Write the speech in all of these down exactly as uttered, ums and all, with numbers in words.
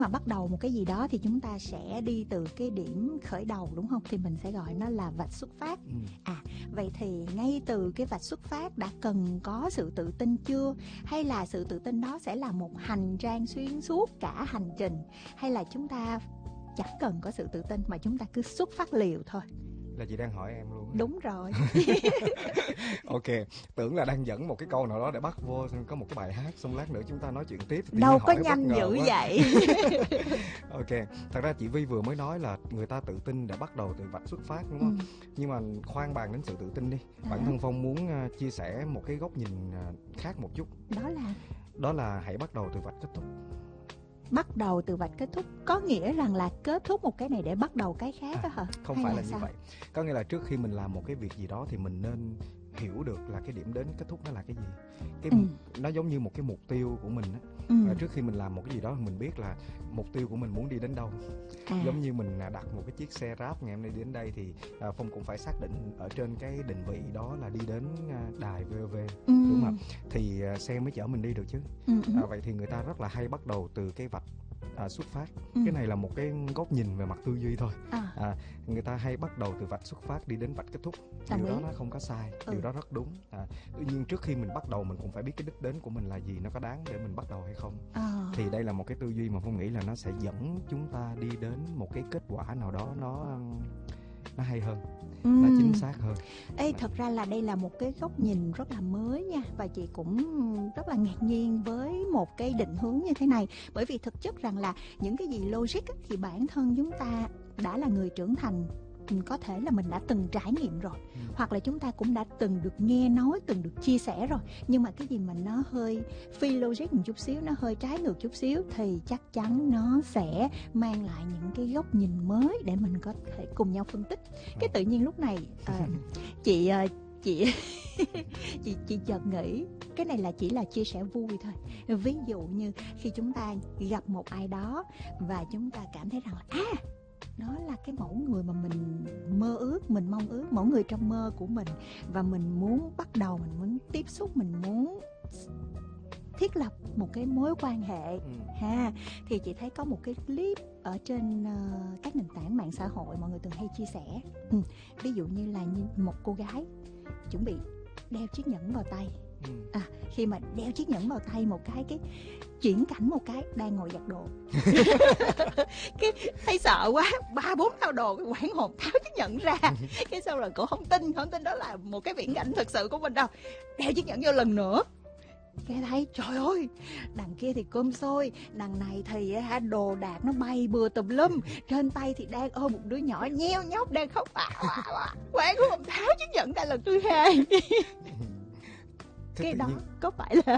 Mà bắt đầu một cái gì đó thì chúng ta sẽ đi từ cái điểm khởi đầu, đúng không? Thì mình sẽ gọi nó là vạch xuất phát. Ừ. À, vậy thì ngay từ cái vạch xuất phát đã cần có sự tự tin chưa? Hay là sự tự tin đó sẽ là một hành trang xuyên suốt cả hành trình? Hay là chúng ta chẳng cần có sự tự tin mà chúng ta cứ xuất phát liều thôi? Là chị đang hỏi em luôn. Đúng rồi. Ok, tưởng là đang dẫn một cái câu nào đó để bắt vô, xong có một cái bài hát, xong lát nữa chúng ta nói chuyện tiếp. Tự Đâu nhiên có hỏi nhanh bất ngờ dữ quá. vậy. Ok, thật ra chị Vi vừa mới nói là người ta tự tin để bắt đầu từ vạch xuất phát, đúng không? Ừ. Nhưng mà khoan bàn đến sự tự tin đi. Đó. Bản thân Phong muốn uh, chia sẻ một cái góc nhìn uh, khác một chút. Đó là Đó là hãy bắt đầu từ vạch kết thúc. bắt đầu từ vạch kết thúc, có nghĩa rằng là kết thúc một cái này để bắt đầu cái khác À, đó hả? không Hay phải là là như sao? vậy. Có nghĩa là trước khi mình làm một cái việc gì đó thì mình nên hiểu được là cái điểm đến kết thúc nó là cái gì. Cái Ừ. nó giống như một cái mục tiêu của mình á. Ừ. À, trước khi mình làm một cái gì đó mình biết là mục tiêu của mình muốn đi đến đâu. À. Giống như mình đặt một cái chiếc xe Grab ngày hôm nay đi đến đây thì à, Phong cũng phải xác định ở trên cái định vị đó là đi đến à, đài vê o vê, Ừ. đúng không? Thì à, xe mới chở mình đi được chứ. Ừ. Ừ. À, vậy thì người ta rất là hay bắt đầu từ cái vạch à, xuất phát. Ừ. Cái này là một cái góc nhìn về mặt tư duy thôi. À. À, người ta hay bắt đầu từ vạch xuất phát đi đến vạch kết thúc. Đồng Điều đó ý. nó không có sai, Ừ. điều đó rất đúng. À, tuy nhiên trước khi mình bắt đầu mình cũng phải biết cái đích đến của mình là gì, nó có đáng để mình bắt đầu hay không. À. Thì đây là một cái tư duy mà Phong nghĩ là nó sẽ dẫn chúng ta đi đến một cái kết quả nào đó nó nó hay hơn, Ừ. nó chính xác hơn. Ê, thật ra là đây là một cái góc nhìn rất là mới nha. Và chị cũng rất là ngạc nhiên với một cái định hướng như thế này. Bởi vì thực chất rằng là những cái gì logic á, thì bản thân chúng ta đã là người trưởng thành, có thể là mình đã từng trải nghiệm rồi, Ừ. hoặc là chúng ta cũng đã từng được nghe nói, từng được chia sẻ rồi. Nhưng mà cái gì mà nó hơi phi logic một chút xíu, nó hơi trái ngược chút xíu thì chắc chắn nó sẽ mang lại những cái góc nhìn mới để mình có thể cùng nhau phân tích. Cái tự nhiên lúc này à, chị à, chị chị chị chợt nghĩ cái này là chỉ là chia sẻ vui thôi. Ví dụ như khi chúng ta gặp một ai đó và chúng ta cảm thấy rằng là à, đó là cái mẫu người mà mình mơ ước, mình mong ước, mẫu người trong mơ của mình, và mình muốn bắt đầu, mình muốn tiếp xúc, mình muốn thiết lập một cái mối quan hệ. Ừ. Ha, thì chị thấy có một cái clip ở trên uh, các nền tảng mạng xã hội mọi người thường hay chia sẻ. Ừ. Ví dụ như là như một cô gái chuẩn bị đeo chiếc nhẫn vào tay. Ừ. À, khi mà đeo chiếc nhẫn vào tay một cái cái chuyển cảnh một cái đang ngồi giặt đồ. Cái thấy sợ quá, ba bốn thao đồ, cái hoảng hồn tháo chiếc nhẫn ra. Cái sau rồi cổ không tin, không tin đó là một cái viễn cảnh thực sự của mình đâu. Đeo chiếc nhẫn vô lần nữa, cái thấy trời ơi, đằng kia thì cơm sôi, đằng này thì ha, đồ đạc nó bay bừa tùm lum, trên tay thì đang ôm một đứa nhỏ nheo nhóc đang khóc à, à, à. Quán của ông tháo chiếc nhẫn ra lần thứ hai. Thế Cái tự đó nhiên có phải là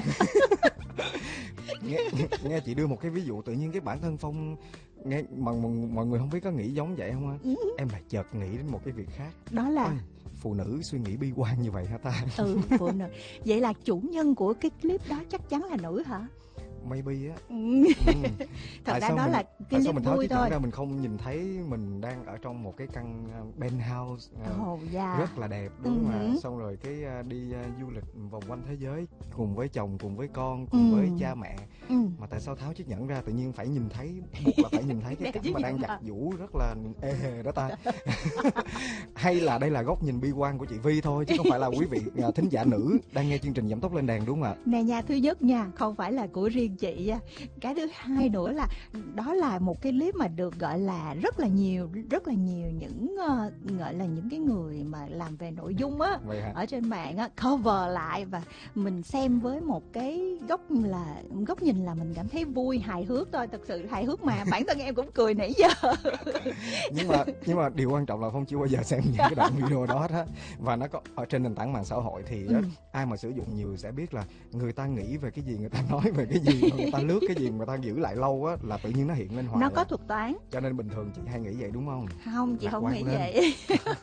nghe, nghe chị đưa một cái ví dụ tự nhiên cái bản thân Phong nghe mà mọi người không biết có nghĩ giống vậy không á? Ừ. Em lại chợt nghĩ đến một cái việc khác. đó là Ôi, phụ nữ suy nghĩ bi quan như vậy hả ta? ừ, phụ nữ. Vậy là chủ nhân của cái clip đó chắc chắn là nữ hả? Maybe á. Ừ. Ừ. Thật Tại ra sao đó mình, là tại clip sao mình tháo vui chiếc nhẫn thôi. ra mình không nhìn thấy mình đang ở trong một cái căn uh, penthouse uh, Ồ dạ. rất là đẹp, đúng không Ừ. ạ? Xong rồi cái uh, đi uh, du lịch vòng quanh thế giới cùng với chồng, cùng với con, Ừ. cùng với cha mẹ. Ừ. Mà tại sao tháo chiếc nhẫn ra tự nhiên phải nhìn thấy, buộc là phải nhìn thấy cái Đeo cảnh chiếc mà đang nhẫn giặt vào. giũ rất là ê hề đó ta? Hay là đây là góc nhìn bi quan của chị Vi thôi, chứ không phải là quý vị uh, thính giả nữ đang nghe chương trình Giảm Tốc Lên Đàn, đúng không ạ? Nè nha, thứ nhất nha, không phải là của riêng chị nha. Cái thứ hai nữa là đó là một cái clip mà được gọi là rất là nhiều, rất là nhiều những uh, gọi là những cái người mà làm về nội dung á, Vậy hả? ở trên mạng á, cover lại và mình xem với một cái góc là góc nhìn là mình cảm thấy vui, hài hước thôi. Thật sự hài hước mà bản thân em cũng cười nãy giờ. nhưng mà nhưng mà điều quan trọng là Phong chưa bao giờ xem những cái đoạn video đó đó, và nó có ở trên nền tảng mạng xã hội thì Ừ. ai mà sử dụng nhiều sẽ biết là người ta nghĩ về cái gì, người ta nói về cái gì, người ta lướt cái gì, người ta giữ lại lâu á là tự nhiên nó hiện lên hoài. Nó à. có thuật toán. Cho nên bình thường chị hay nghĩ vậy đúng không? Không, chị Lạc không quan nghĩ lên. vậy.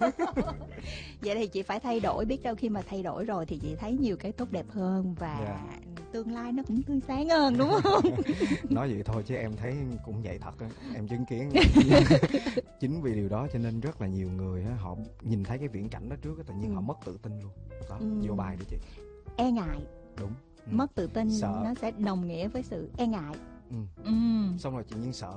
Vậy thì chị phải thay đổi, biết đâu khi mà thay đổi rồi thì chị thấy nhiều cái tốt đẹp hơn và Dạ. tương lai nó cũng tươi sáng hơn, đúng không? Nói vậy thôi chứ em thấy cũng vậy thật á, em chứng kiến. Chính vì điều đó cho nên rất là nhiều người á, họ nhìn thấy cái viễn cảnh đó trước á, tự nhiên Ừ. họ mất tự tin luôn. Đó, Ừ. vô bài đi chị. E ngại. Đúng. Ừ. Mất tự tin Sợ. nó sẽ đồng nghĩa với sự e ngại. Ừ. Ừ. Xong rồi tự nhiên sợ